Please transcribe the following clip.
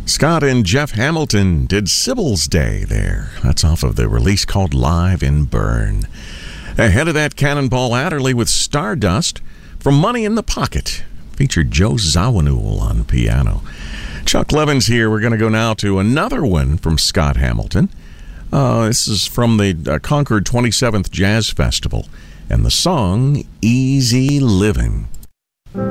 Scott and Jeff Hamilton did Sybil's Day there. That's off of the release called Live in Burn. Ahead of that, Cannonball Adderley with Stardust from Money in the Pocket. Featured Joe Zawinul on piano. Chuck Levins here. We're going to go now to another one from Scott Hamilton. This is from the Concord 27th Jazz Festival. And the song, Easy Living.